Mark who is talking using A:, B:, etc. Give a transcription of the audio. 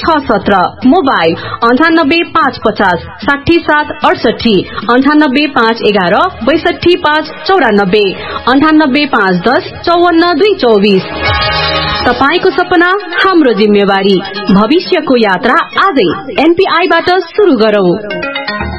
A: 986546 mobile 9855 60768 98511 62594 98510 54224। तपाईको सपना हाम्रो जिम्मेवारी। भविष्यको यात्रा आजै एनपीआई बाट सुरु गरौं।